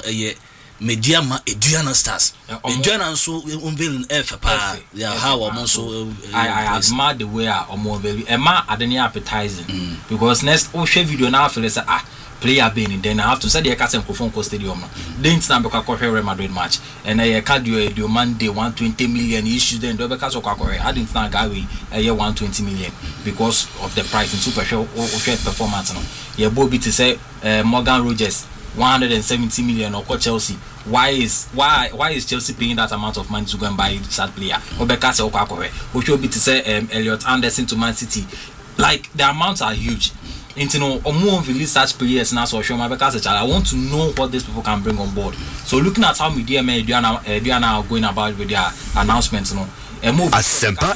Mediama Eduana Stars. Eduana so unveiling pa. Yeah, how also I admire the way unveil. Emma adeni appetizing because next share video now feel say player being then I have to say the Ekasen Kofonko Stadium. Then it's not because Real Madrid match and I cardio Monday 120 million issues then double cash I didn't not gawi a year 120 million because of the price in super show or performance no. Yeah, Bobby to say Morgan Rogers 170 million or Chelsea. Why is Chelsea paying that amount of money to go and buy that player? Or because we should be to say Elliot Anderson to Man City. Like the amounts are huge. Into no more release such players now so show my because I want to know what these people can bring on board. So looking at how media they are now going about with their announcements, and move Asempa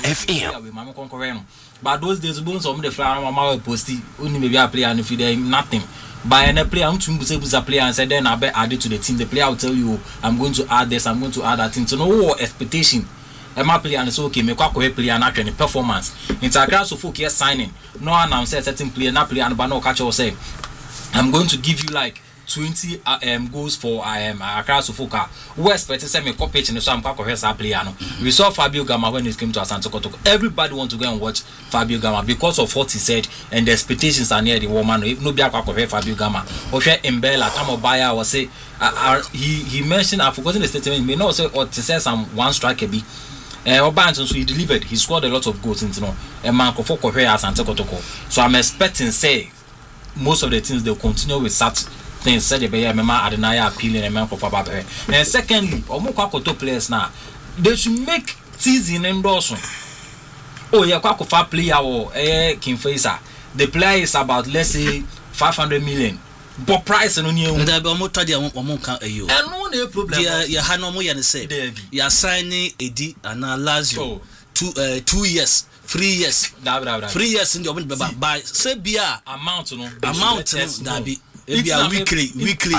FM. But those days bones of the flower mama posty only maybe a player and if they nothing. By any player to a player and said then I bet add it to the team. The player will tell you I'm going to add this, I'm going to add that thing. So no expectation. My player and so okay, make a player and actually performance. It's a grass of folk here signing. No announce a certain player, not player and no catcher will say, I'm going to give you like 20 goals for a class of folk. We expect to send me a copy in the same player. We saw Fabio Gama when he came to Asante Kotoko. Everybody want to go and watch Fabio Gama because of what he said and the expectations are near the woman. If nobody can Fabio Gama, Oshe Mbella, Tamobaya was say he mentioned I've forgotten the statement. May not say or to say some one striker be. Obanton, so he delivered. He scored a lot of goals into a man for Asante Kotoko. So I'm expecting say most of the teams they'll continue with such things. Said the Mema Adenaya appealing a man for Fababe. And secondly, Omokakoto players now they should make teasing endorsement. Oh yeah, Kwakofa player or King Faisa. The player is about let's say 500 million. But price no new. And I be almost tell you can you. And no problem. Yeah, Hanomo yan say. You are signing Edi and Lazio 2 years, 3 years. 3 years in the by say bia amount no. Amount that be weekly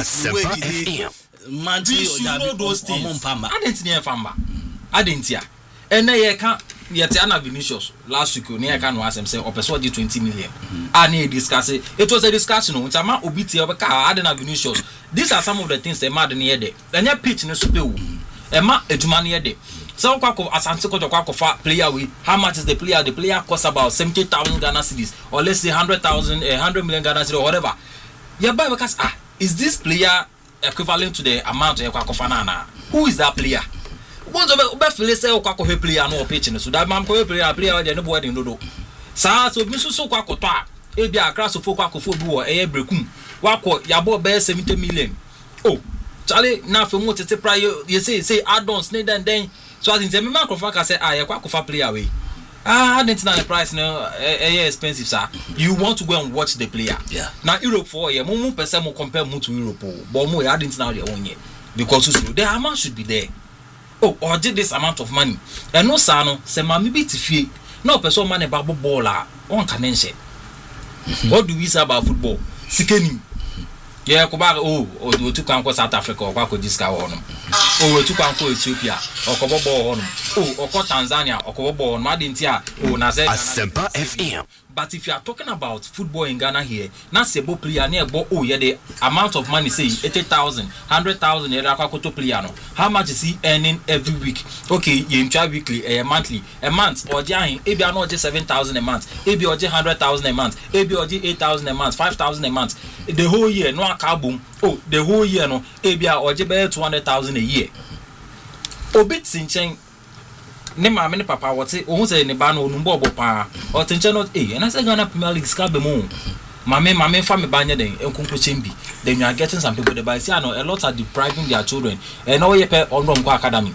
monthly or that those things. I didn't hear. And then can't yet Anna Vinicius last week near can was him say or person 20 million. I need discuss it. It was a discussion which I'm obiti of a car Adena Vinicius. These are some of the things they mad near day. Then your pitch in a super Emma Ejumani day. So Kwako Asante Kwako player we how much is the player? The player costs about 70,000 Ghana cedis or let's say 100 million Ghana cedis or whatever. Yeah, but because is this player equivalent to the amount of Kwako Fanana? Who is that player? Once of say Kwako player no pitching so that man player the no boy no do. Sa so misu so Kwako to e bia class of Kwako football or e brekum. Wako yabo be 70 million. Oh, Charlie now for more to prior you say add-ons then so as in the man Kwako say Kwako player we. I didn't know the price no expensive sir. You want to go and watch the player. Yeah. Now Europe for a more person will compare more to Europe. But more I didn't know their own yet. Because the amount should be there. Oh, or did this amount of money. And no sano, say mammy be to fee. No person money about baller. One can say. What do we say about football? Sickening. Yeah, Kobaga or to come South Africa or Kwako Disca on them. Or to come Ethiopia or Kobobo on them. Oh, or Tanzania or Kobobo on Madintia or Nazar. Asempa FM. But if you are talking about football in Ghana here, not say bo player near bo yeah the amount of money say 80,000, 100,000 Kwako player no. How much is he earning every week? Okay, you try weekly, a monthly, a month or jahin, maybe not just 7,000 a month, maybe or just 100,000 a month, maybe or just 8,000 a month, 5,000 a month. The whole year no akaboom. Oh, the whole year no, maybe or just 200,000 a year. Obit sinchen. Ne ma me ne papa wote ohun se ne ba no onumbo obopa o tenche no and I say Ghana Premier League ska be mo mama fa me ba nye den enkonko chembi then you are getting some people by say no a lot are depriving their children and no ye pe onro mko academy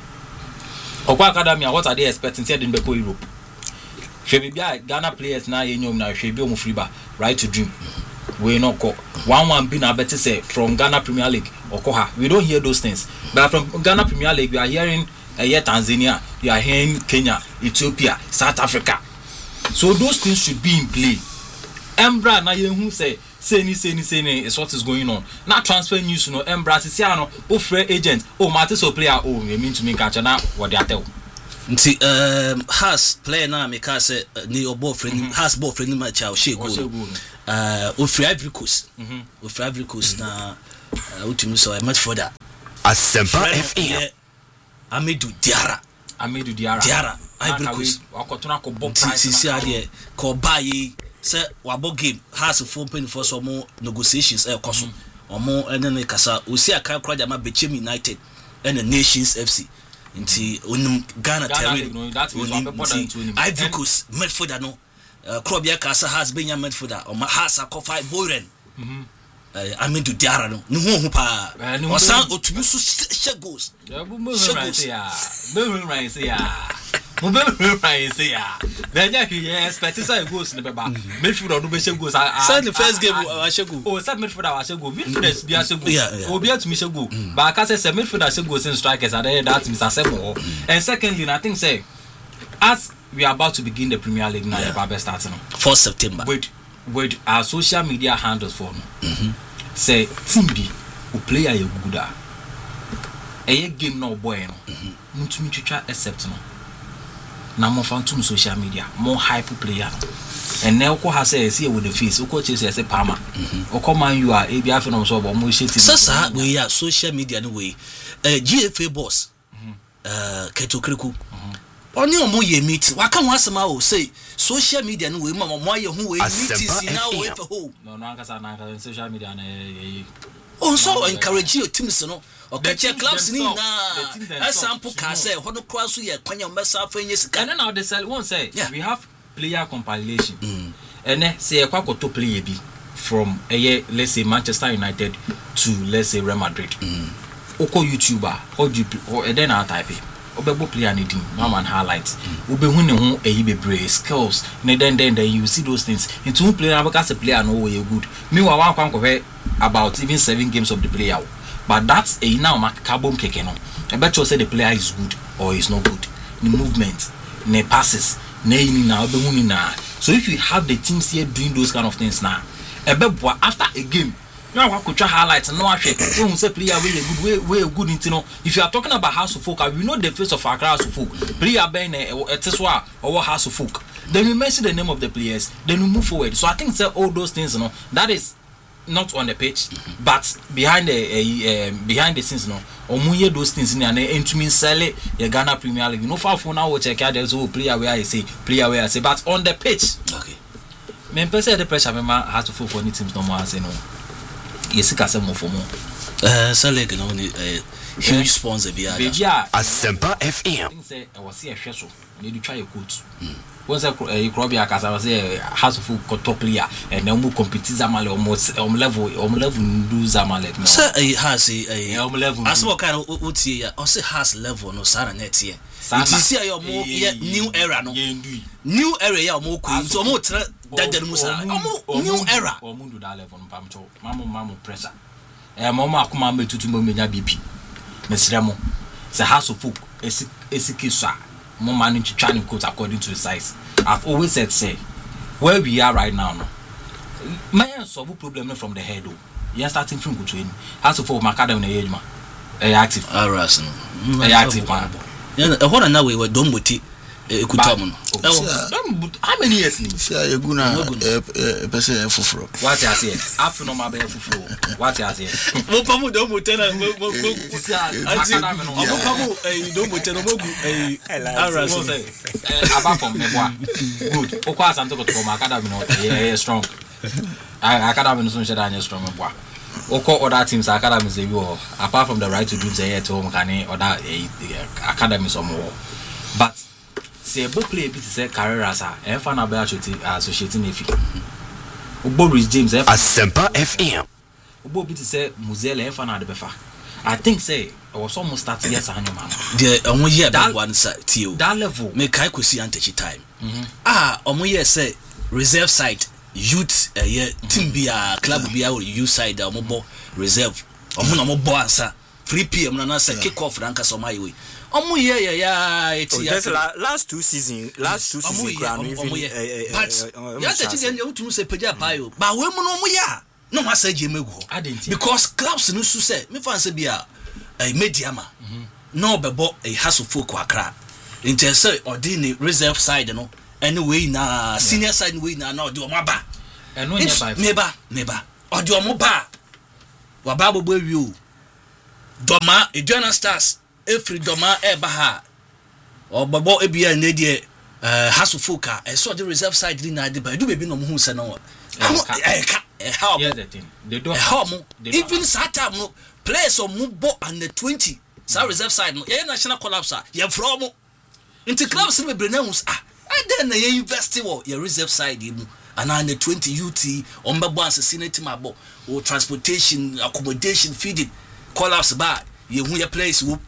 what are they expecting say dem be go Europe hwe bia Ghana players na ye nyom na hwe bi o mu free ba right to dream we no ko 1-1 be na bet say from Ghana Premier League okoha we don't hear those things but from Ghana Premier League we are hearing Tanzania, you are hearing Kenya, Ethiopia, South Africa. So those things should be in play. Embra na who say is what is going on. Not transfer news, Embra Sisiano, free agent, Matiso player, you mean to me catch na what they are tell. See, has player na me ka say ni obo friend has bo friend match out she go. Free Ivory Coast. Free Ivory Coast na ultimate so much for that. Asempa FM. Amadou Diarra Ivory Coast akotona ko bob price sisi ade ko baye say wabo game has 4.4 so mo negotiations koso omo ene kasa osi aka kra jama Bechem United and Nations FC nti onum Ghana terrain Ivory Coast midfielder no Krobia Kasa has Benjamin midfielder o has akofa Boren Amadou Diarra no hu pa osan otubi so shegos then yeah expect say goals ne beba midfielder no be shegos say the first game shego oh say midfielder wa shego midfielders bia shego obi atumi shego but aka say midfielder shegos in strikers and that means asemo and secondly I think say as we are about to begin the Premier League now the starting 4 September with our social media handles for say team bi o player you good a game no boy no ntumi twitwa except no na mo fantum social media more hype player and now ko ha say see with the face ko chase say Palmer o come man you are e bi afi no so bo mo sheti sasa we are social media no way GFA boss Keto Kriku oni omo ye meet waka ho asema o say social media no we ma mo aye ho we meetings now we for ho no ankasa na social media na on so encourage your teams no o ka che clubs ni na example ka say ho no cross so ye kwanya o mesa fa nye sika and now they say one say we have player compilation and say kwakoto player bi from let's say Manchester United to let's say Real Madrid oko YouTuber or then I type obebo player needing man highlights obehu ne ho bebre skills ne then you see those things into one player because a player no way good me wa wan kwan about even 7 games of the player but that's a now mark carbon keke no I bet you say the player is good or is not good the movement ne passes ne ni na obehu ni na so if you have the teams here doing those kind of things now ebebo after a game now I could try highlights no ahwe who say player we good intino if you are talking about House of Folk we know the face of Accra House of Folk player ben eteswa or House of Folk then we mention the name of the players then we move forward so I think say all those things that is not on the pitch but behind the scenes omuye those things in and entumi sell the Ghana Premier League for now we check out there's a player where I say but on the pitch okay me person the pressure me House of Folk for any teams no more say no yes ka say mo for mo Salek no huge sponsor bia Asempa FM say I was here hwe so na dey try a coach once Krobia Kasa say House of Folk top player and now mo compete Zamale almost level do Zamale no say has level as what kind of utie ya o say has level no sara net here it is here your mo new era no new era ya mo ko so mo tra daddan musa new era o mo do that level pamcho mamo pressure mama akoma metutu mo menya BP mesrɛ mo say House of Folk esikisa mo man trying to according to the size I've always said say where we are right now no man solve problem from the head you starting from good training House of Folk academy na yejuma active aras no active man ehona na we don moti ekutam no how many years ni say eguna person fufuro what you say afu no ma be fufuro what you say mo pamu don moti na mo pamu don moti no mogu aras apart from meboa good okwa asanto ko ma academy no strong academy no so sheda strong meboa oko other teams academies dey go apart from the right to do say to home can other academies or more but say bo play bit say career as a fan about associating efi Ogbo Rich James Asempa FM Ogbo bit say Muzele fan na de befa I think say I was almost 30 years anyo mama the omo year that one tio that level me kai kwesi antechi time omo year say reserve side youth team bia club bia youth side omo bo reserve omo na omo bo ansa 3 PM na say kick off ranka so my way omo it's last two season ground but ya say chigen you tunu say peja payo ba we mu no omo ya no ma say jemegu because clubs no su say me fan say bia mediama no bebo House of Folk Accra inte say ordinary reserve side no anyway na senior side way na odi omo ba eno nye by neba odi omo ba wa ba bobo wi o Doma Edwana Stars every Doma Ebaha or Babo Ebia Nedie Hasufuka I saw the reserve side in the but do baby no who say no how the thing they don't even Satam players on Mubo and the 20 sa reserve side no national collapse ya from into clubs we brenus and then you invest your reserve side and on the 20 UT on Babo and Senate Mabo or transportation accommodation feeding collapse bad you who your place whoop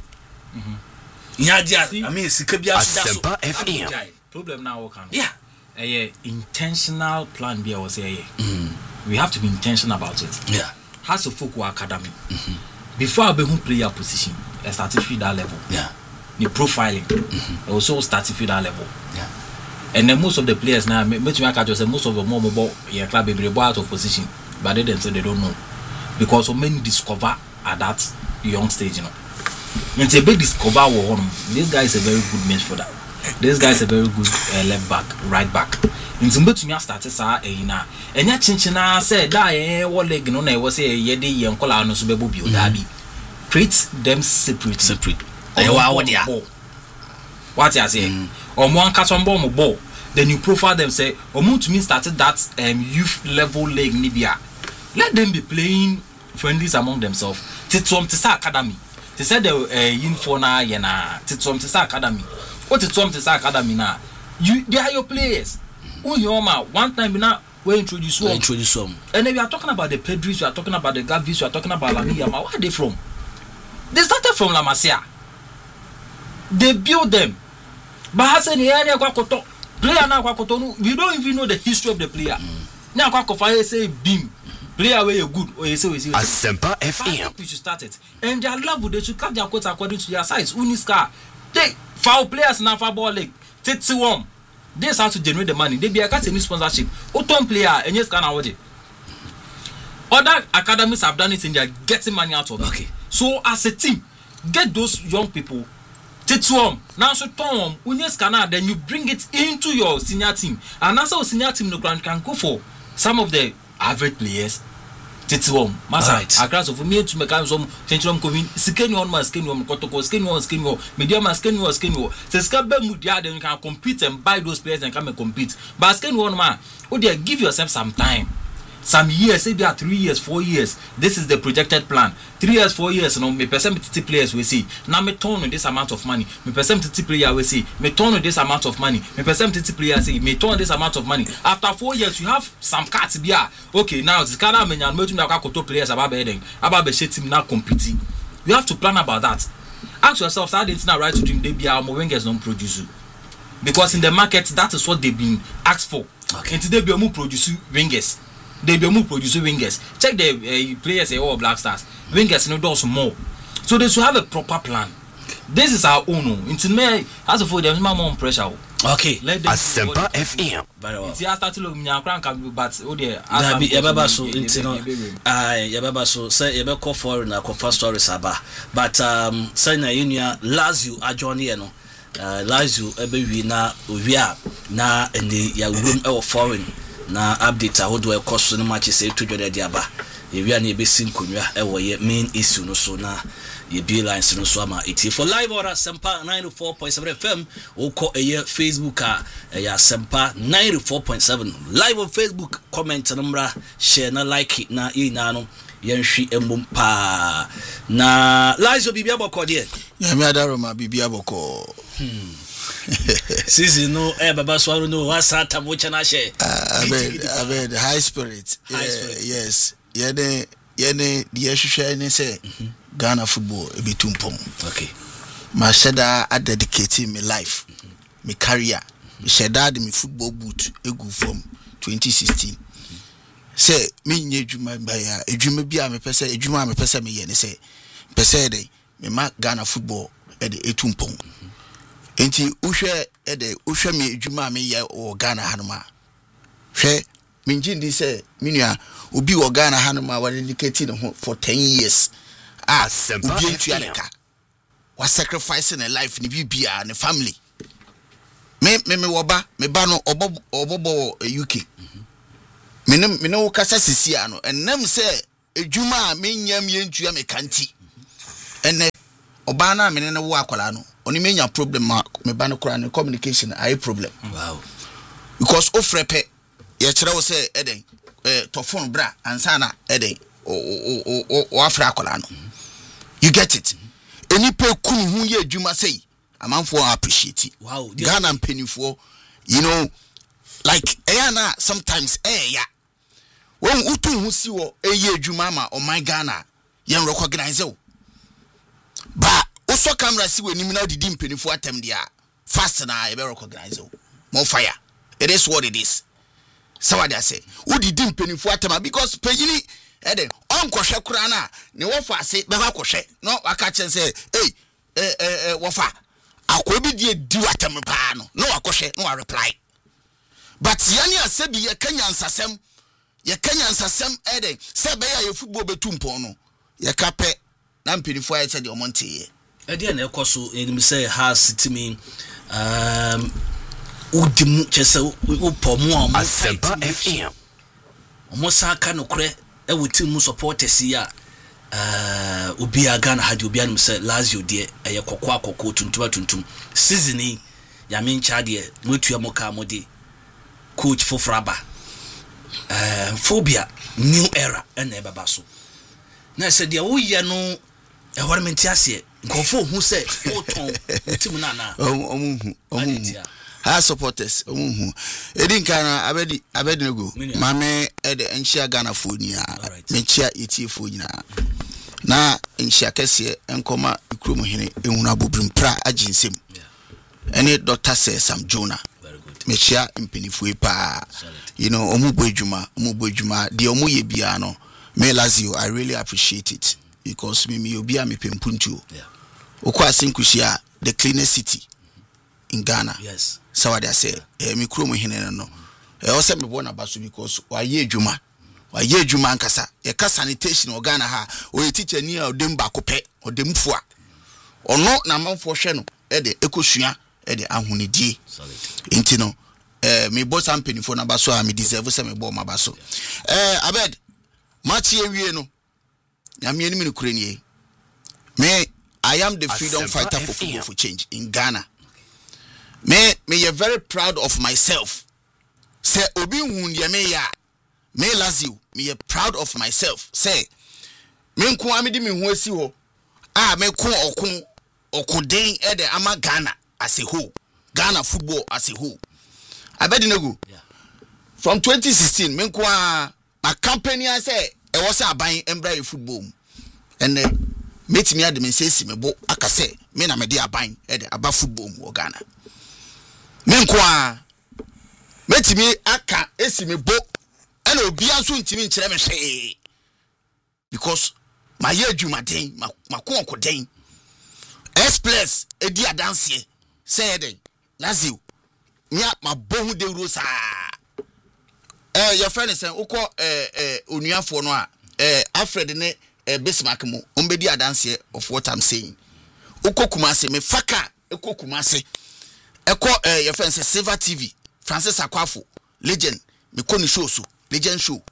I mean Asempa FM problem now can yeah intentional plan be was say we have to be intentional about it. Yeah, has to focus academy before I be who player position I start to feel that level. Yeah, the profiling also start to feel that level. Yeah, and then most of the players now most of the more mobile club be out of position but they say they don't know because so many discover at that young stage, you know. It's a big discover one. This guy is a very good match for that. This guy is a very good left back, right back. In Zimbabwe, started sa na. Enya chinchina say da what leg no na was say yedi yenkola no so bebo bio dabi. Create them separate. What you say? Or one catch on bomb ball. Then you profile them say omo to me started that youth level leg nibia. Let them be playing friendlies among themselves. Titsom Tisa Academy. They said the Infona Yena Titsom Tisa Academy. What Titsom Tisa Academy now? They are your players. One time now we introduce them. And then we are talking about the Pedris, we are talking about the Gavis, we are talking about Lamiyama. Where are they from? They started from La Masia. They built them. But player now we don't even know the history of the player. Now Kwakofa say beam. Player where you good or you say Asempa FM. We should start it. And their level they should cut their quotes according to their size. Uniska. They foul players now for ball league. Tetsi warm. They start to generate the money. They be a cat sponsorship. Oton player and yes can award it. Other academies have done it and they are getting money out of it. Okay. So as a team, get those young people. Tetsi warm. Now so Tom Unyes Kana, then you bring it into your senior team. And that's how senior team can go for some of the average players. Titwom, Masa, a class of me to make some tension coming, skin on my skin, Kotoko, skin on, medium skin, Seskabe Mudia, then you can compete and buy those players and come and compete. But skin one man, oh dear, give yourself some time. Some years, say they are 3 years, 4 years. This is the projected plan. 3 years, 4 years, no, me percent players we see. Now me turn on this amount of money. Me percent player we see. Me turn on this amount of money. Me percent player see. Me turn this amount of money. After 4 years, you have some cards be okay. Now this kind of men and me to players about bedding. About the team now competing. You have to plan about that. Ask yourself, how did not right to dream they be our wingers don't produce? Because in the market, that is what they've been asked for. Okay. And today, we produce wingers. They be more producing wingers. Check the players all Black Stars. Wingers no do more. So they should have a proper plan. This is our own. Into me as for them more pressure. Okay. Let them Asempa FM. Very well. It's start to look me can but oh dear. Yababa so into no Yababa so say you be call for na call stories aba. But say na Unia Lazio adjourn here no. Lazio ebe wi na owia na ende ya room e foreign. Na update ahodo e koso no match say to jode dia ba ewia na ebesi nkonwa e wo ye main issue no so na ye be lines no so ama iti for live or Asempa 94.7 FM oko eye Facebook ya Asempa 94.7 live on Facebook. Comment number share na like na ina no yenhwi embom pa na Lazio bibia boko de ya mi adaroma bibia boko Sisi no baba swaro no wasata mo chana she abed high spirit. Yes yene the hwehwe ne say Ghana football e be tumpom. Okay, my sheda I dedicating my life, my career, my sheda me football boot egu from 2016. Say me nye edwuma ba ya edwuma bia me pese edwuma me pese me ye ne say pese dey me ma Ghana football e de etumpom. Enti uhwe ede uhwe me edwuma me ye o Ghana hanoma hwe minjindi say minua obi o Ghana hanoma wa dedicate no for 10 years Asempa FM was sacrificing a life ni bibia ne family me woba me ba no obobo UK me no kasa sisi ano enam say edwuma me nyam ye ntua me kanti ene oba na me ne wo akwala no oni menya problem ma me ba no kora no communication aye problem. Wow. Because ofrepe ye kire wo say eden to phone bra ansa na eden o afra akwala no. You get it? Any pe kunu hu ye adwuma say amanfo appreciate it. Wow. Ghana penifo, you know, like na sometimes ya when utu hu si wo ye adwuma ma o my Ghana yen recognize o. Ba also camera si we nim na didi mpenifo atem dia fast na e be recognize o. More fire. It is what it is. So what I say, who didi mpenifo atem because pejini eden onkwohwe kura na ne wo fa ase be ha kwohwe no aka chen say wo fa akobi die di watem pa no akwohwe no reply. But yani asebi ye kanyansasem eden se be ya football betumpo no ye kape na mpirifo ya said omonte ye ede na ekoso enim say ha sitimi udimu chese upomu amu Asempa FM omo saka no kre e wotimu supporters ya obi Ghana hadi obi anum say Lazio de eye kokko tuntum season ya mencha de motua moka mode coach Fofraba phobia new era and ebaba so na say de wo ye no e wore menti ase nkofo hu say o ton tim na omuhu ha supporters omuhu edin kana abedi nego mame ede enchia Ghana fo nia menchia etie fo nyina na enchia kese enkoma ikrom hene ehuna bobrim pra aginsem ene Dr. Sam Jonah mechia mpenifu pa you know omubo adwuma de omu ye bia no me Lazio I really appreciate it because me obi a me pempuntu okwa asinkushia the cleanest city in Ghana. Yes. So what I say me kromo hene no also me born abaso because waye adwuma nkasa ye ka sanitation o Ghana ha o teacher ni odem ba kopɛ odemfo a ono na manfo hwe no e de ekosua e de ahonedie enti no me boss company for na baso a me deserve se me bo ma baso abed match ewie no nyame ni me kure nie me I am the freedom fighter for football for change in Ghana. Me you very proud of myself. Say obi hun ye me ya me Lazio me proud of myself. Say me nko amedi me hu asi ho me ko okuden e de ama Ghana as a whole. Ghana football as a whole. Abedinego. Yeah. From 2016 me nko my company I say e was aban embra football. And metimi ade me say me bo akase me na me de aban e de aba football mu Ghana. Me nko metimi aka esi me bo e na obi anso ntimi nkire me hwe because my year adwumaden makonkoden S+ edi adanse say den Lazio nya mabohu de rosa your friend say ukọ onuafo no a Alfred ne Bismarck mo ombedi adanse of what I'm saying ukọ Kumase me faka ekọ Kumase ekọ your friend say Silver TV Francis Akwafo legend me kọ ni show so legend show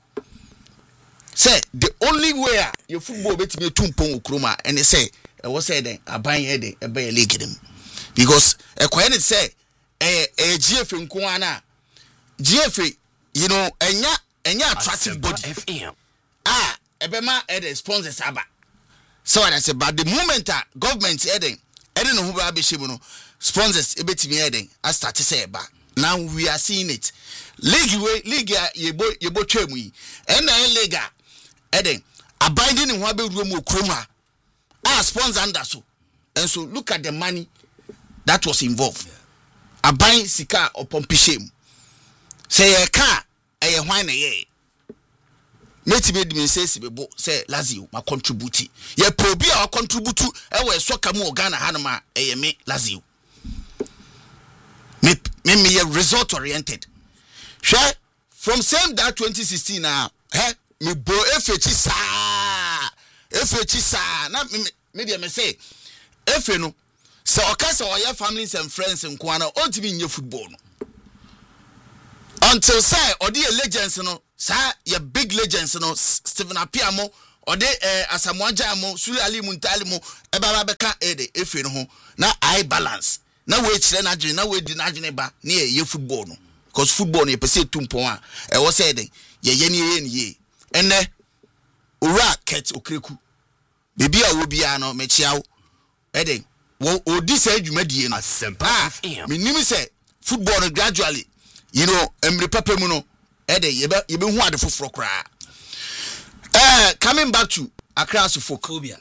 say the only way your football betimi tumpon okroma and say e was say den aban e de e be league dem because ekọ ne say GF nko ana GF you know enya attractive body FM ebema ede sponsors aba so what I say but the moment government eden no hu ba be shemu no sponsors ebetimi eden I start to say eba now we are seeing it league yebo twemu yi na league eden abiding in wabe ruo mu okroma sponsor under so and so look at the money that was involved aban sika opompishem say ka hwan na ye meti be me say sibebo say Lazio ma contribute ye probi a contribute e we soka mu Ghana hanoma me Lazio me ye result oriented share from same that 2016 now me bo efechi sa na me dey me say efe no so okasa oya families and friends nko ana ontimi nye football no until say odi legends no sa ye big legends no Stephen Apiamo ode asamoaja mo Suli Ali Muntali mo ebaba beka efe no ho na I balance na we kire na adwene na we di na adwene ba na ye football no because football no ye pese tumpon a wo say den ye ni ene ora ket okreku bebi a wo bia no mechiawo eden wo odi say adwumadie no Asempa FM minimi say football no gradually emre papa mu no eden ye be hu ade foforo kra coming back to Accra phobia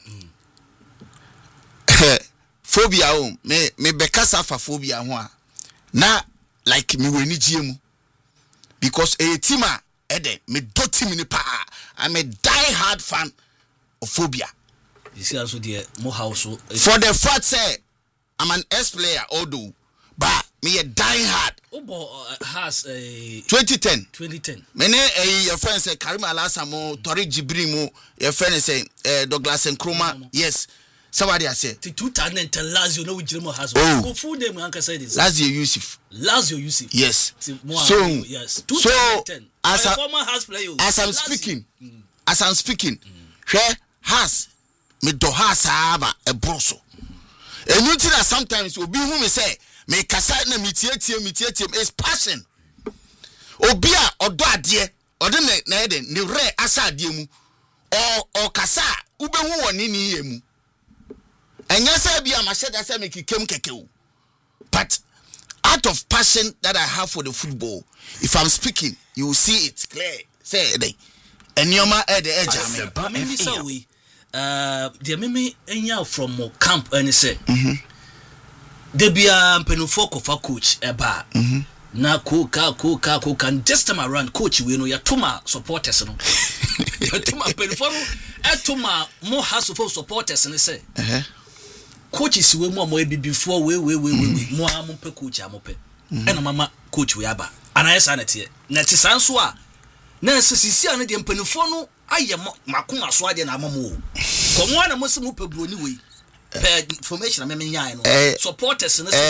phobia me bekasa fa phobia ho a na like me weni giemu because a team eden me do team ni pa I'm a die hard fan of phobia. You see also the more house for the fact say I'm an ex-player although but me a die hard. Has 2010. Mene your friend say Karim Alasamo, Tori Jibrimo, your friend say Douglas Nkrumah. Yes. Somebody I say 2010 Lazio no which has go full name Uncle say this. Lazio Yusuf. Yes. So yes. 2010. As a former house player. As I'm speaking, where has me do has aba e broso. And you think that sometimes will be who me say me kasa na mitietie is passion. Obia odo ade ode na ede ne re asa ade mu o kasa ube hu woni ni yemu. Enya say bia ma sheda say me kikem keke. But out of passion that I have for the football, if I'm speaking, you will see it clear. Say ede enyoma ede eja me. Maybe so we the meme enya from camp and say they be penufo kofa coach eba na cook and just time around coach we know ya tuma supporters no ya tuma penufo etuma more house of supporters and say coach is we more before we more am pe coach amope and mama coach we aba ana yes anete na ti sanso a na sisi ane de penufo no aye makoma so ade na amamu komo na mosimu pe broni we information na me nyan no supporters no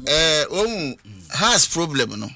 has problem no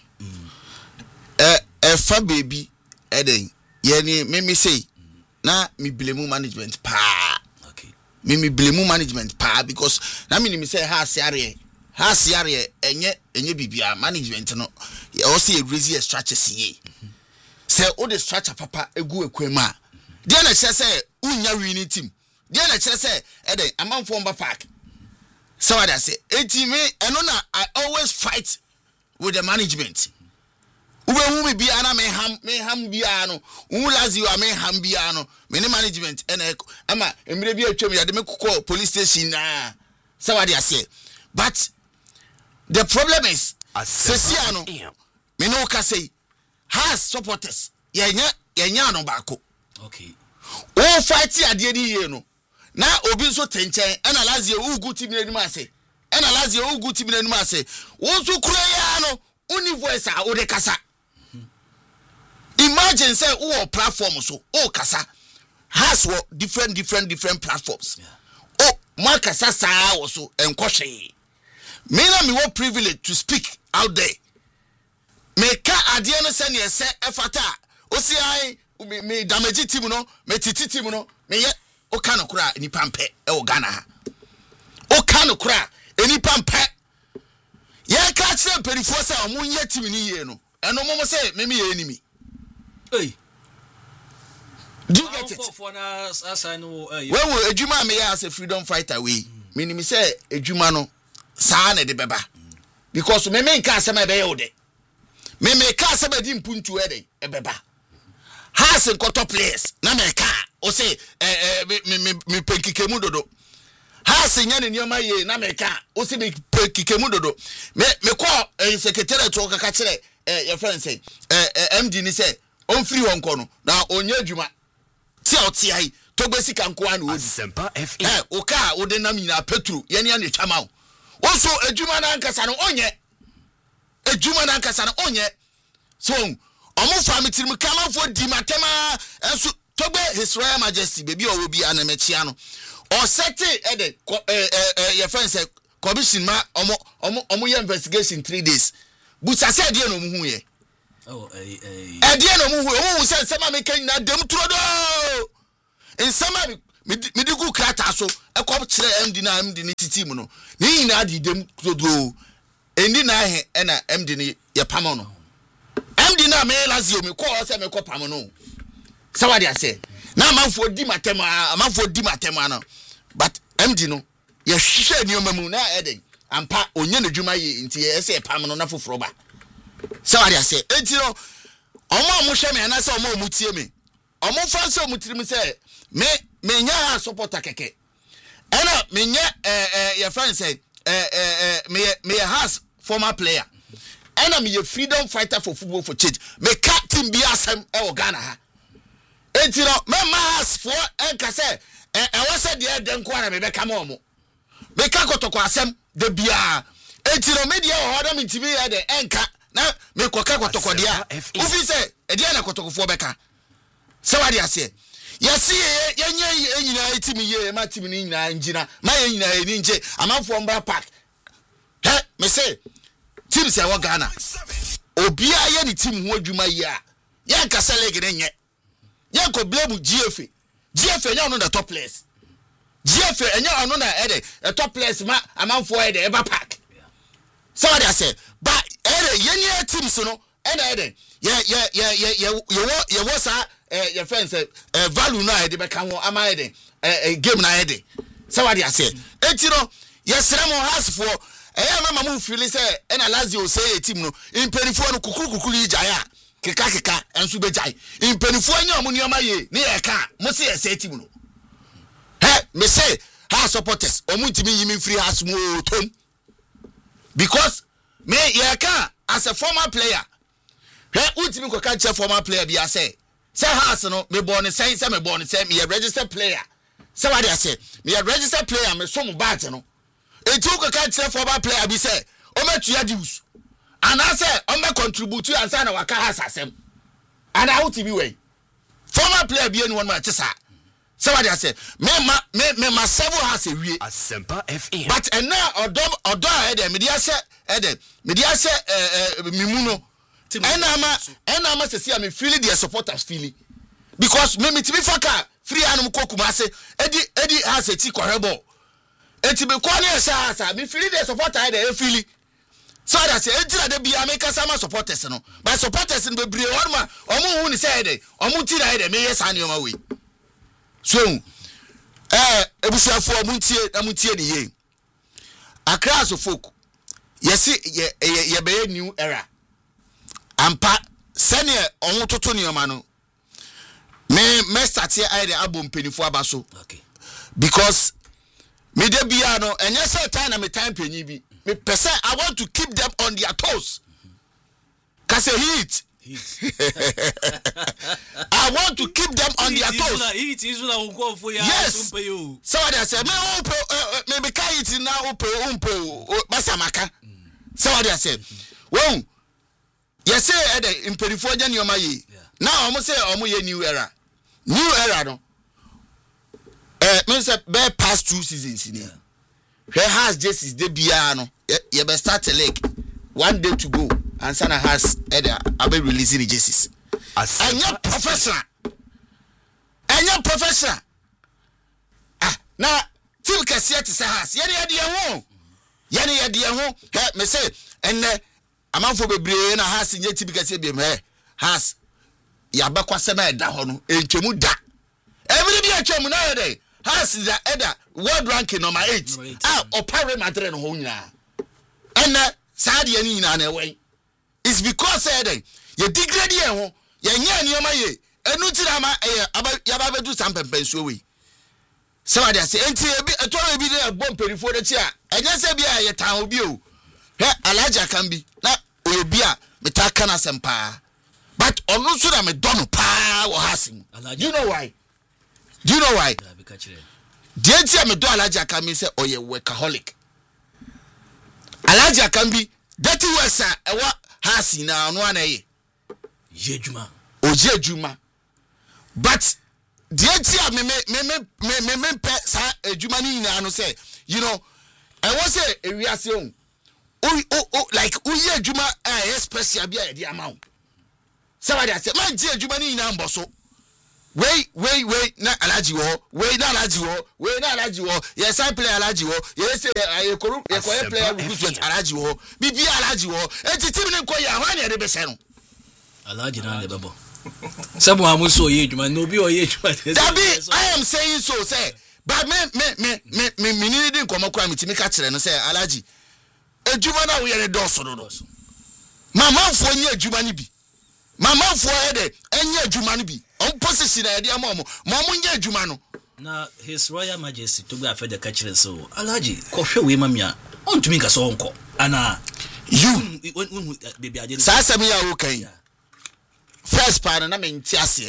fa baby eden ye ni me say na me blame management pa okay me blame management pa because na me say has yare enye bibia management no o say raise structure see say o the structure papa egu ekwema dia na kire say unya winning team dia na kire say eden amanfo mba park so what I say me eno na I always fight with the management ube hu me bia na me ham bia no hu Lazio me ham bia no me ne management ena ama emre bia atwam ya de me kokko police station na so what I say but the problem is sesia no me no ka say has supporters yenya no baako okay o fight ade ni ye no na obi so tenchen ena Lazio ugu team n'anim ase ena Lazio ugu team n'anim ase wo so kura ya no uni voice a o de kasa imagine say o platform so o kasa has what different platforms oh makasa saa wo so enkohwe me na me wo privilege to speak out there me ka ade no se ne se efata o si ai me damage team no me titi team no me ye o ka no kura eni pampe e o Ghana ha o ka no kura eni pampe ye ka kire perifo se o mun ye team ni ye no eno mo se me ye enemy hey do you get it when we ejuma me as a freedom fighter we me say ejuma no saa na de beba because me nka asema be ye o de me ka asema di mpuntu e de e beba has nkoto players na me ka o say me penkikemu dodo has nya ne nioma ye na me ka o say me penkikemu dodo me call secretary to kaka kire your friend say MD ni say on free won ko no na onya adwuma ti o ti ai to gbesi kan ko anu odi Asempa FM o ka o de nam nyina petru ye ne ane twama wo so adwuma na nkasa no onye adwuma na nkasa no onye so omo family mu kamanfo di matema enso togbe His Royal Majesty baby o bi anamechia no o seti ede your friend say commission ma omo ye investigation 3 days busa say de no mu hu ye oh de no mu hu o hu say ma me kan na dem trodo nsama me di gu krata so ekop kire MD na MD ni titi mu no ni nyina di dem dodo endi na he na MD ni ye pam no MD na me lazio me ko se me ko pam no se wa dia se na amanfo di matem no but MD no ye hwehwe ni omamu na eden ampa onye na dwuma ye nti ye se pam no na foforo ba se wa dia se enti no omo hwe me na se omo tie me omo fa se omo tirim se me nya supporter keke ena me nya your friend say me has former player ena me freedom fighter for football for change me captain bi asem e wo Ghana ha enti no me has for enka say e se de den ko na me be ka mo me ka kotoko asem de bia enti no me de ho da me tibi ya de enka na me koka kotoko dia ufi say e de na kotoko fo be ka se wa de ase yesi yenye enyina etimi ye ma timi ni nyina njina ma ye nyina ni nje amanfo mbra park he me say team say wo Ghana obia ye ni team ho adwuma yi a ye nka se league ne nye ye ko blame GFA nya no the top players GFA enya ono na ede top players ma amanfo ede eba park so what I say but ede yenye team so no ede ye was your friends value na ede be kan ho ama ede game na ede so what I say etiro yesere mo house for mama mu feel say na Lazio say team no imperifo no kukuru ijaya keka enso be jai imperifo anya mo nioma ye ne ye ka mo say say team no me say house supporters omuntimi yimi free house mo tom because me ye ka as a former player ultimi ko ka che former player bi say house no me born say me born say me registered player say what I say me registered player me so mo badge no enti ko ka che former player bi say o metua dues and I say o me contribute and say na waka house asem and I ultimi way former player bi any one man tisa say what I say me several has a wie Asempa FM but and now odo ede media say mimuno enama say see me feel their supporters feel because me to be faka free anum kokuma say edi has a ti korebo enti be kwa na say me feel their supporter ede feel so that say enti na bia make sama supporters no but supporters no be bre one ma omo hu ni say ede omo ti na ede me yes anioma we so ebusuafo amuntie ni ye Accra so folk yes ye be new era ampa sene onwo toto nioma no me start here I dey abom penifo abaso okay because me dey bia no enye say time na me time penyi bi me person I want to keep them on their toes cause heat I want to keep them on their toes. Yes. So what I say, me kai it now umpe basamaka. So what I say, well, yes say ede imperifo nya nioma yi. Now omo say omo ye new era. New era no. Me say be past 2 seasons ni. Where has Jesus de bia no. Ye be start a leg. 1 day to go. And Sana has abe releasing the jerseys. And your professor. Now, team Cassia to Sahas. Yeni dia ho. Me say, and a man for Bebre has in yet because has Yabakwa Sema Dahono, and Chemuda. Every day, Chemuna day has the Edda world ranking number 8. Or Pirate Madrid Honia. And Sadi and in away. It's because you degrade ye nya nioma ye enu tirama yaba do sampempen so we so what I say enti ebi etoro ebi dey bom perifo de chi a enye se bia ye tan obi o he alaja kan bi na obi a metaka na sempa but onu so na me dono pa wo hasim. Do you know why the enti me do alaja kan mi say oye workaholic alaja kan bi dirty wesa ewa hasi na no anaye yejuma ojejuma but the tia me pe sa ejuma ni na no say you know I was say ewiase o like uye ejuma special bia e di amount somebody say man je ejuma ni na mboso na alaji wo we na alaji wo yes I play alaji wo yes I player recruitment alaji wo bibi alaji wo enti team ne ko ya hwan ya de be se no alaji na le bebo sabo amuso ye djuma no bi o ye djuma Dabi I am saying so say but me need nkomo kwa mitimi ka kire no say alaji ejuma na wo ye ne doso no mama fo nye ejuma ni bi mama fo he de enye ejuma ni bi on position na dia mo nye ejuma no na His Royal Majesty to go afede ka kire so alaji ko hwe we mamia on tumi ka so onko ana you baby ade sa asem ya wo kan first part na me nti ase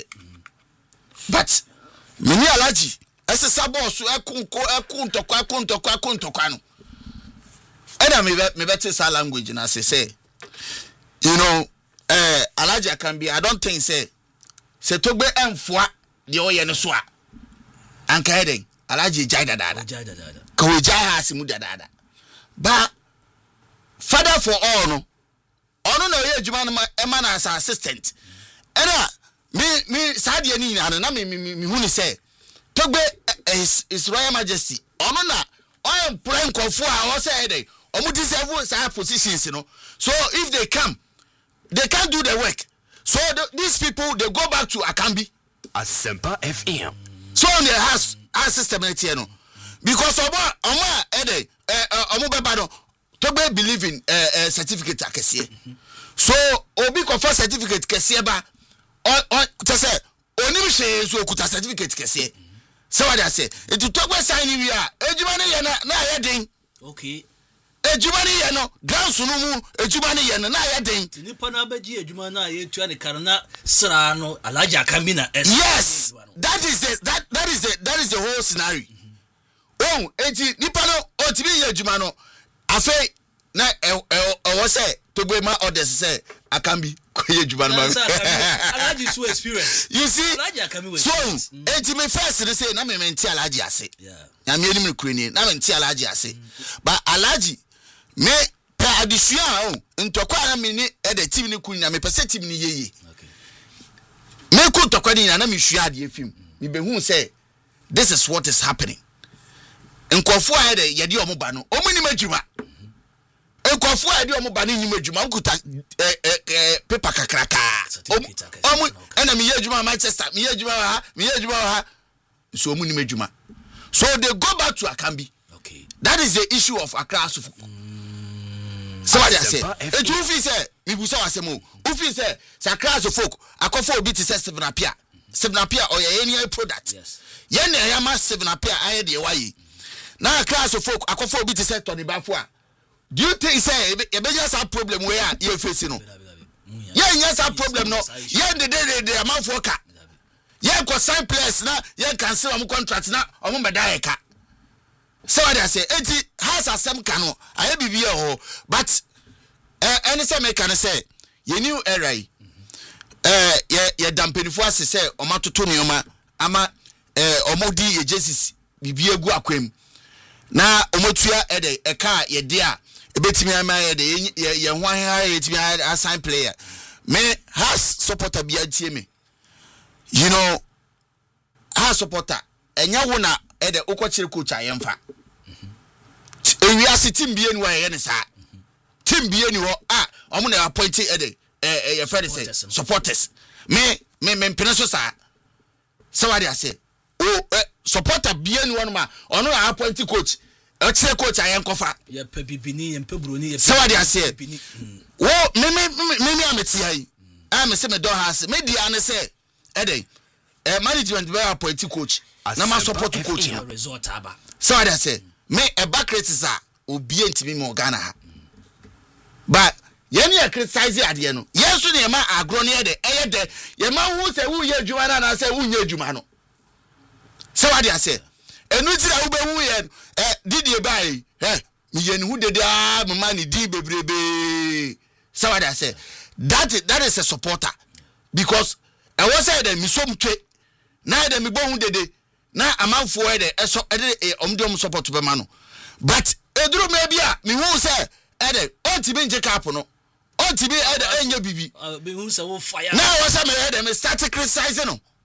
but mini alaji ese sabo so ekun tokwa no ena me better sa language na say you know alaji can be I don't think say togbe emfoa de oye no so a anka heden alaji jai dada ka we jai ha asimu dada ba father for all no ono na oye adwuma no ema na as assistant era me sadie ni na me hu ni say togbe is Royal Majesty ono na oye prime konfo a o say heden omu deserve sa positions no so if they come they can't do the work so these people they go back to Akambi Asempa FM so on their house system no because omo ede omo beba no to be believe in certificate akese so obi ko for certificate kese ba on to say onim hwe so okuta certificate kese so what I say it to talk sign we are ejuma ne ye na ye den okay ejuma ne ye no gansu no mu ejuma ne ye na ye den nipa na baji ejuma na ye tua ne karna sra no alaja akambi na yes that is the whole scenario oh enti nipa no o tibi ye ejuma no afi na o say to be my orders say akambi ko ye ejuma no alaji so experience you see alaja akambi we so enti me first say na me menti alaji ase ya me enim kreni na menti alaji ase but alaji me pa adisua o ntokwa na me ni e de team ni kunya me pese team ni yeye okay me ku tokwa ni na me hwia de afim me be hu say this is what is happening nkofo a de ye de omo ba no omo ni madwuma nkofo a de omo ba no ni madwuma nkuta paper kakraka omo na me ye adwuma Manchester me ye adwuma ha so omo ni madwuma so they go back to Akambi okay that is the issue of Accra Asufu so what I say it you feel say me busa wasemo u feel say Accra Asufu akofo obi ti say Stephen Apia or any product yes yen na ya ma Stephen Apia aye de wayi na Accra Asufu akofo obi ti say Tony Bafo a do you think say e be just a problem where you face no yen yes a problem no yen the amount ka yen ko sign players na yen cancel am contract na omo medai ka so what I say enti has asem ka no aye bibia ho but any say make can say ye new era ye dampenifo ase say omatoto neoma ama omodi ye Jesus bibia gu akwam na omotua ede eka ye de a ebetimi ama ye de ye ho ahe ye timi assign player me has supporter bia tie me you know has supporter enya wo na ede ukochire coach ayemfa ewi ase team bie ni wa ye ne sa team bie ni ho omo na appoint ede ye friend say supporters me peneso sa so what I say supporter bie ni one ma ono appoint coach e coach ayenkofa ye pe bibini ye pe broni ye so what I say wo me ameti ai me say me don house me dia ne say ede management be appoint coach na ma support coach result aba so what I say me e back critics a obi ntimi mo Ghana ha but yen ye criticize ade no yeso ne ma agro ne de eye de ye ma hu say wu ye adwuma na say wu nye adwuma no so what I say enu ti da wu be hu ye didie bai me ye ni hu de a me ma ni di bebrebe so what I say that is a supporter because I was say that me so mtwe na de me bo hu de na amanfo de eso de omdom support be ma no but eduru me bia me hu say ede ontibi nje cap no ontibi ede enya bibi be hu say wo fire na wo say me ede me start criticizing no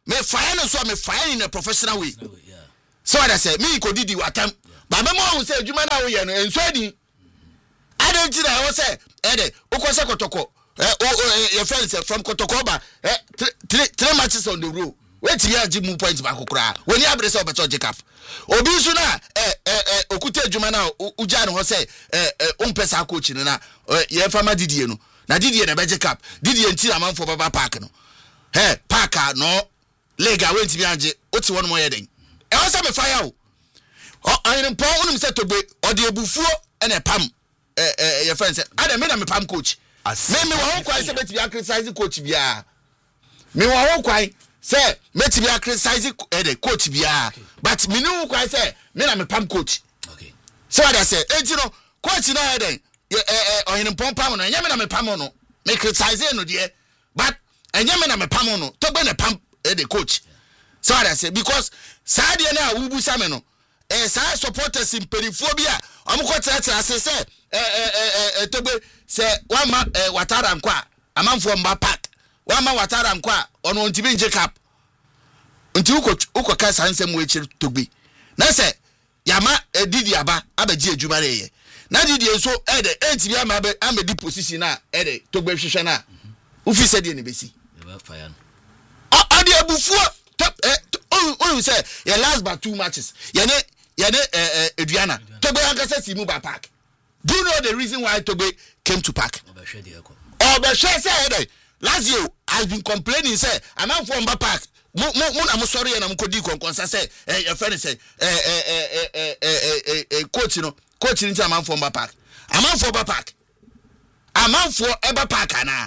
me fire no so me fire in a professional way so what I say me ko didi watam ba me mo say adwuma na wo ye no enso adi I don't think I was say ede ukose kotoko your friends from Kotokoba 3 matches on the row wait here give me point back kura when you abrese obeto jekap obi su na okuta adwuma na uja no say umpesa coach na ye fama didie no na didie na be jekap didie nti amanfo baba park no park no lega went bi anje oti won mo ye den e wo say me fire o ayin pon unum say togbe ode ebufuo na pam your friends say ada me na me pam coach me wo kwai say beti bi criticize coach bia me wo kwai say beti bi criticize coach bia but me no kwai say me na me pam coach okay so what I say enti no coach na den oyin pon pam no nya me na me pam no me criticize no de but enya me na me pam no to be na pam the coach so what I say because saade na wubu same no sa supporters in periphobia amko tata say to be say one ma watara nkwa amanfo mba park one ma watara nkwa ono ntibi nje cap nti uko ka sansem we chiri to be na say yama didi aba abaji adwuma re na didi enso entibi ama di position na to be hwehwe na ufi said ye ne besi ade abufuo you say your last but 2 matches yene Adriana Tobe ankasa simu ba park. Do you know the reason why Tobe came to park? Obeshe say last year has been complaining say amount for Mba park mo am sorry na mkodi konkonsa say your friend say coach nti amount for Mba park amount for Eba park ana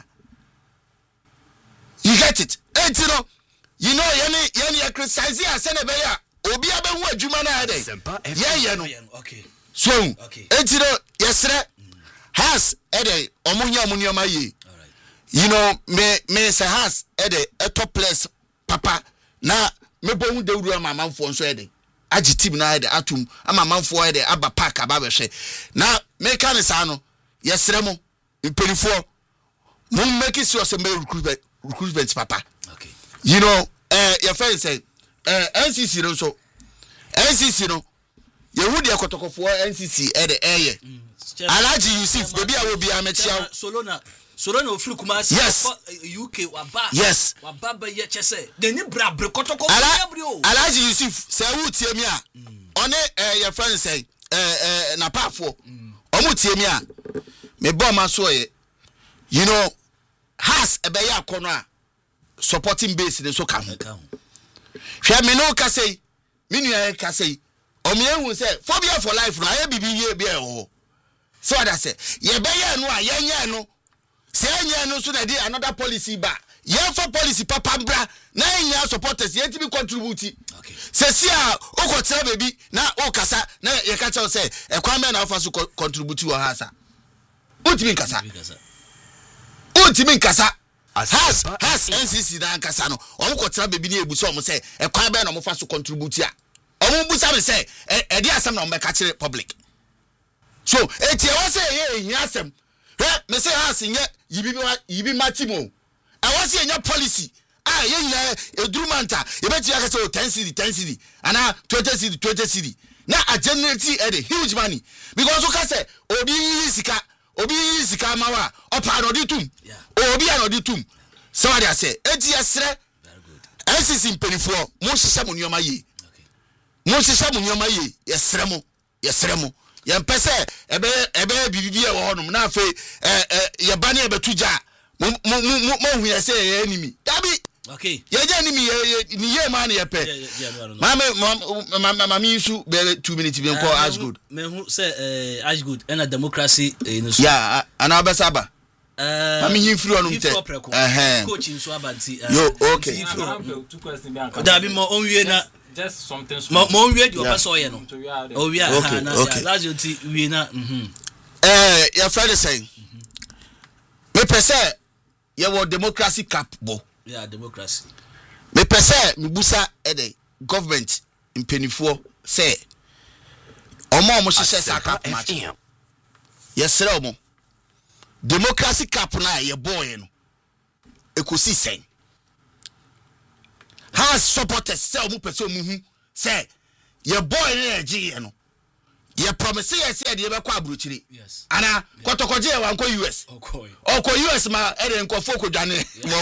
you get it you know yeni criticize asene be ya obi abehu adwuma na ade ye no okay so etiro yesre has ede omunya muniyoma ye you know me say has ede a top place papa na me bohu dewuru amamanfo nso ede agi team na ede atum amamanfo ede aba park aba behwe na me kan sa no yesre mo imperifo mo make sure say me recruitment papa okay you know your friend say NCC no yehu de kotokofo NCC eye Alhaji Yusuf baby a wo bia mechia Solona ofiri Kumasi UK waba yes waba ba ye chese de ni brabre kotokofo brio Alhaji Yusuf say wo tie mi a one your friend say na pafo omo tie mi a me bomb so ye you know has ebe ya kono a supporting base de so ka ho hwe me no ka say me nua ka say o me ehun say phobia for life na ye bibi ye bia ho so that say ye be ye no a ye nya no say nya no so na dey another policy ba ye for policy papa bra na nya supporters ye tibi contribute okay say see a o ko tell baby na o kasa na ye ka tell say e kwa me na ofa so contribute wo ha sa o tibi nkasa has NCC dan kasa no omo ko tell baby na ebuso omo say e kwa be na omo fa so contribute a omo busa me say e dey asem na omo ka kire public so etie wo say ye hia asem me say has nye yibi matimo e wo say nya policy ye nya edurumanta e beti aka say 10 cedi ana 20 cedi na a generate a huge money because ka say obi sika mawa opa no ditum obi anoditum so what I say enti yesre NCC impelifo mo hihye mo nyoma ye yesre mo ye mpese ebe bibibi e wo honum na afa ye bane e betuja mo hu ye say ye enemy dabi okay ye je enemy ni ye man ye pe mama isu be 2 minutes be nko as good me hu say as good and democracy in so yeah ana obesaba mama himfiri onum te coach in so abanti yo okay two questions be dabi mo onwie na just something small mo onwie di opa so ye no o wi okay last you ti wi na your friend is saying me pese ye wo democracy cap bo yeah democracy me pese me busa the government impenifo say omo hihye sa cap match yesere omo democracy cap na ye boy no ekosi sen has supporters say omu pese omu hu say your boy na gie no ye promise ye say de be kwa abrochiri yes ana kotokoje e wan ko US okọ US ma e de nkofo kodwane mo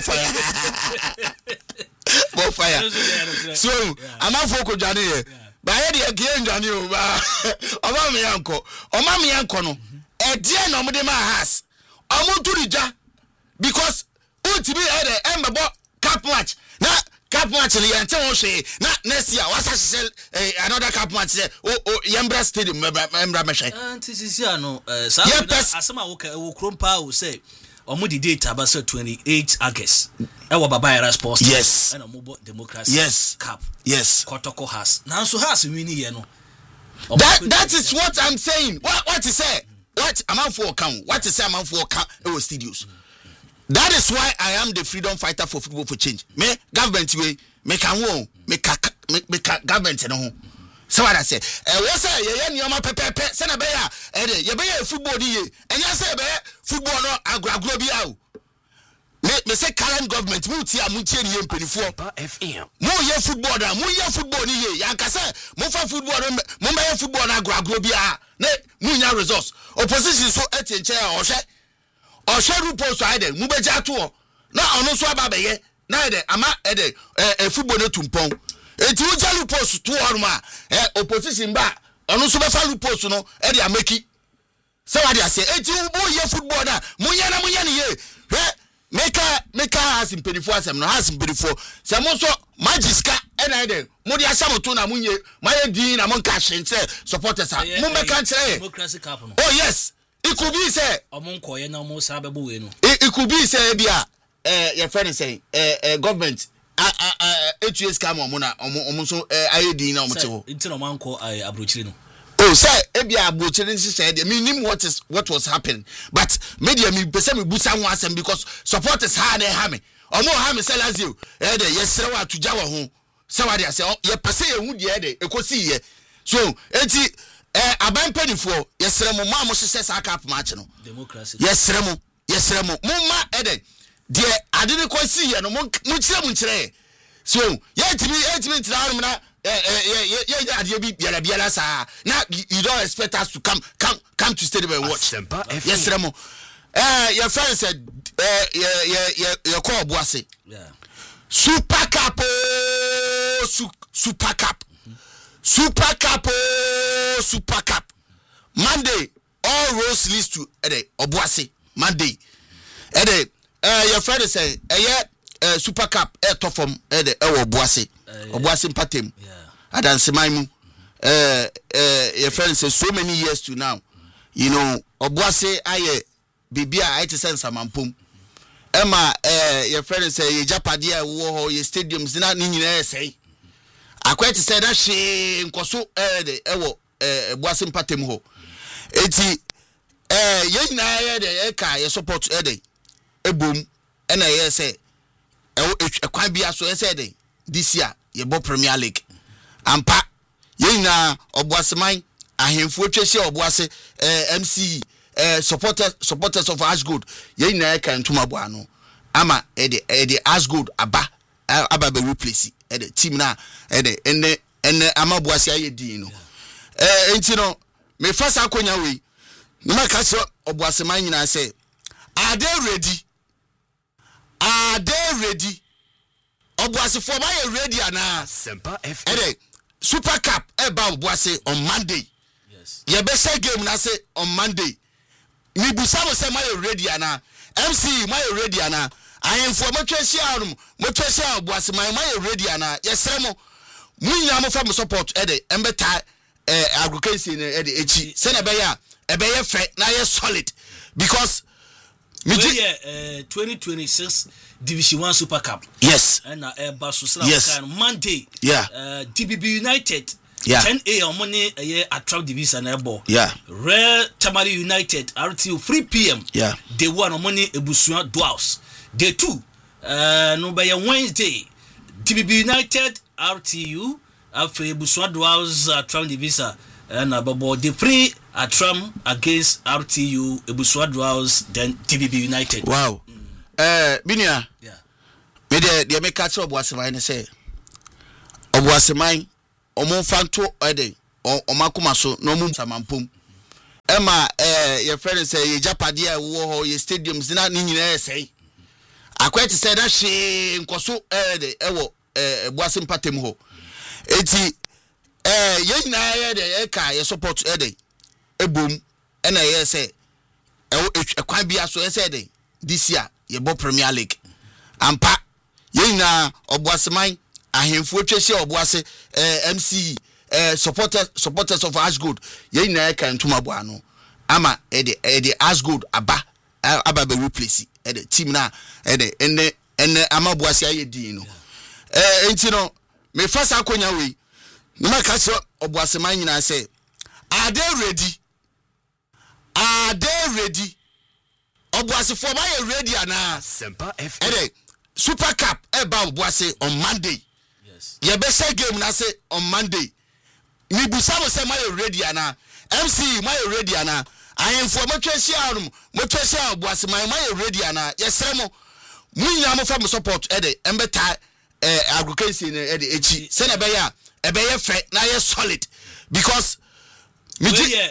fire so amafo kodwane ye ba ye de gie ndwane o ba oma me yanko no e de na omde ma has omuturija because ultimately embo cap match na cap match ni yente won hwe na next year wasa sell another cap match say Yembra Stadium membra mehwe antisisi ano asema wo krompa wo say omu di date about 28 August e wo baba era sports yes and omu democracy yes cap yes Kotoko has now so has win here no that is what I'm saying what is say what amount for account what is say amount for account e studios. That is why I am the freedom fighter for football for change. Me government way me can won me government no ho. So what I say we say ye nyoma pepepe se na be ya ye be ya football di ye enya say be football no agro bi a o me say current government mu tie ni ye mpenifo FM mu ye football da mu ye football ni ye yanka say mu fa football no mu be ye football na agro bi a na mu nya results opposition so etinche a o hwe Osheru post ide mu beja to na onu so aba beye na ide ama ide football no tumpon enti wo jalu post to oruma opposition ba onu so be falu post no ide ameki se wa dia say enti wo ye football da munya ne ye meka has impedifo asem no has impedifo se mo so magiska na ide mo dia asam to na munye maye din na mo nka hyense supporters mo meka kire democracy cap no oh yes. It could be say omonko ye na omo sabebu we no it could be say bia your friend say government HUS come omo na omo so IAD na omo te ho nti no manko abrochiri no oh say bia abrochiri nsi say me nim what was happening but media me pese me busa ho asem because supporters ha na ha me omo ha me say lazio de yesere wa tuja wa ho say wa de say ye pese ye hu de ekosi ye so enti aban penifo yesere mo ma mo hye sa cap match no democracy yesere mo ma ede de ade ne kwasi ye no mo kire so yetimi tira na ye ade bi biara sa na you don't expect us to come to stadium and watch yesere mo your friend said ye call Boase yeah super cap Super Cup Monday all roads leads to Obuasi Monday your friend say Super Cup top from Obuasi Mpatem adanse maimu your friend say so many years to now you know Obuasi aye bibia it sense amampom Emma your friend say ye japade a wo ye stadiums na ni nyina say akwete say that she nkoso ewo Boase Mpatem ho eti ye nyina ye de ka ye support ebom na ye say ekwan bia so ye say de this year ye bo Premier League ampa ye nyina Obuase man ahemfo twese Obuase MC supporters of Ashgold ye nyina ye ka ntuma bo ano ama the Ashgold aba be replace the team na ene ama Boase aye din no enti no me fasa akonya we no maka se Obuase man nyina say are they ready Obuase for my ready ana Sempa FM Super Cup ba Obuase on Monday yes ye be say game na say on Monday ni busa mo say my ready ana MC my ready ana ahemfo matwesi arum matwesi Obuase my ready ana yesere mo munya mo fa mo support embeta agriculture echi say na be ya ebeye fe na ye solid because me 2026 Division 1 Super Cup yes and Basusra yes. Monday yeah DBB United yeah 10 a.m. money attract division ebo yeah Rare Tamale United RTO 3 p.m. yeah day 1 money Ebusua Dwells day 2 no by Wednesday DBB United RTU after Ebusua Dwells attract division and about the free atram against RTU Ebusua Dwells then DBB United wow binia yeah me de make catch up Boase man say Obuaseman omo fanto ede omakoma so no mu samampom ema your friend say ye japade a wo ye stadiums na nyina say akwete say na hwe nkoso ede ewo Buase mpatem ho eti ye nyina ede e ka ye support ede ebom ena ye say ekwan bia so ye say ede this year ye bo Premier League ampa ye nyina Obuaseman ahemfo twese Obuase MC supporters of Ashgood ye nyina ka ntuma bo ano ama ede Ashgood aba be replace ede team na ede enne ama Buase aye din no enti no me fasa akonya we na ka se Obuaseman nyina say are they ready Obuase for my ready ana Sempa FM ede Super Cup eba Obuase on Monday. Yes. Ye be say game na say on Monday. Me busa mo say my ready ana. MC my ready ana. I am for mo twese anum. Mo twese Obuase my ready ana. Yesre mo. Munya mo fa mo support ede embeta agriculture ede echi. Say na be ya e be ye fe na ye solid because me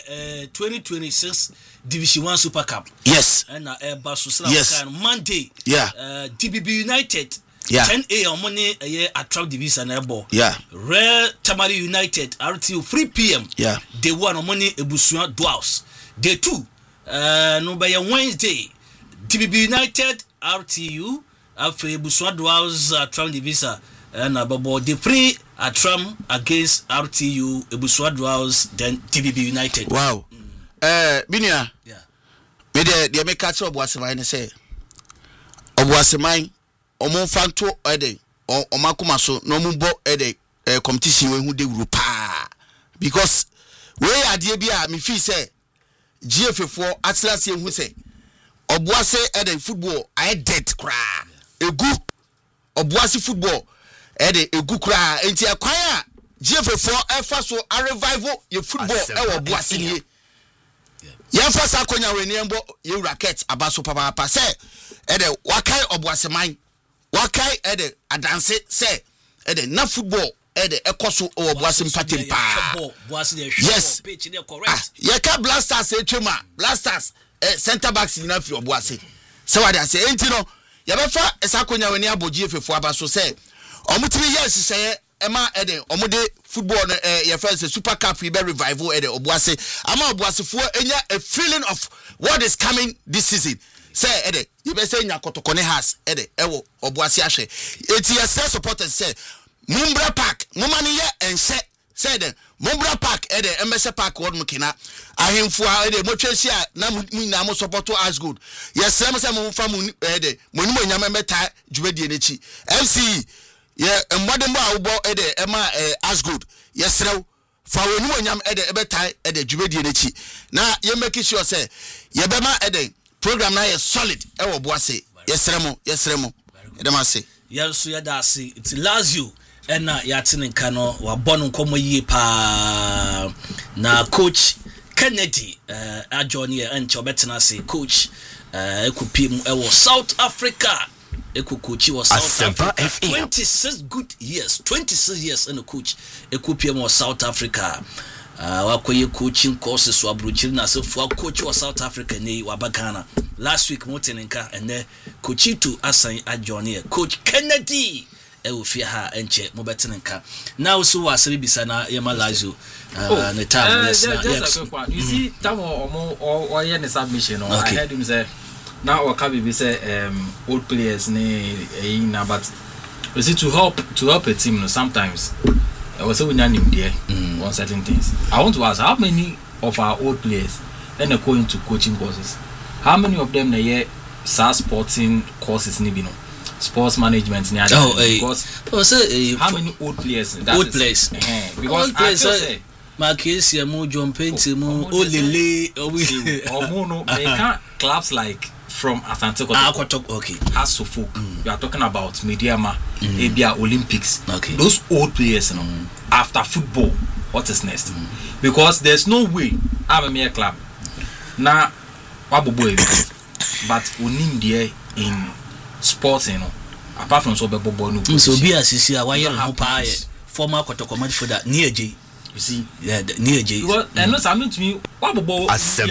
2026 Division 1 Super Cup. Yes. And Basusra yes. Monday. Yeah. DBB United. Yeah. 10 a.m. money at Trap Division Ebo. Yeah. Rare Tamale United RTU 3 p.m. Yeah. Day 1 on money Ebusua Dwells. Day 2 no by Wednesday DBB United RTU after Ebusua Dwells Trap Division and about the 3 at Tram against RTU Ebusua Dwells then DBB United. Wow. Binia. Yeah. Me de me catch Obuaseman say Obuaseman omo fanto ede omakoma so no mu bo ede competition we hu de group because we ade bia me feel say GF4 Atlas hu say Obuase ede football I dead kra egu Obuase football ede egu kra enti akwan a GF4 efa so a revival ye football e Obuase nie ya first akonya we niembo ye racket abaso papa say ede wakai Obuaseman wakai ede adanse say ede na football ede ekoso Obuase mpatem pa yes ye ka Blasters etwema Blasters center backs nyina fi Obuase say what they say enti no ye be fa esakonya we ni abogie fefo abaso say omutimi yes say ema ede omude football no your friends Super Cup we be revival ede Obuase ama Obuase fo enya a feeling of what is coming this season say ede you be say nya kotokone has ede ewo Obuase ahwe eti yes supporters say Mumbra Park mumani ye ense say ede Mumbra Park ede emese park word mukina ahemfo ede motwehia na munna mo support Ashgood yes say mo fa mu ede monu nyama meta dwedie nechi MC ye mbodembo awbo ede ema Ashgood yesrew fa wonu onyam ede ebetai ede dwubedie nechi na ye make sure say ye bema ede program na ye solid e wo Buase yesremo ede ma say yes ya da say it Lazio ena ya tinenka no wa bonu nkomo yie pa na coach Kennedy ajoin ye enche obetena say coach ekupim e wo South Africa Ekukochi was South Africa 26 good years 26 years in a coach Ekupiem was South Africa wakoye coaching courses wa bruchiri na so for coach was South Africa nei wabagana last week motenenka ene coach to asan ajoin coach Kennedy ofia ha enche mobetenenka now so wasebe bisana yema Lazio the time yes you see time or yen submission or I heard him say now or can be say old players na but you see to help a team no sometimes I was saying him there on certain things. I want to ask how many of our old players then are going to coaching courses, how many of them they sporting courses ni sports management ni because how many old players players because I say Marcus Yamu John Painting mu Olele Omuno they can't clubs like from Asante Kotoko okay as so folk you are talking about Mediama Abia Olympics okay those old players after football what is next because there's no way I'm a mere club na wabobo but onim there in sports apart from so bebo no so be asisi a why you pa former Kotoko midfielder near J. You see, near J. And no, I mean to me, what about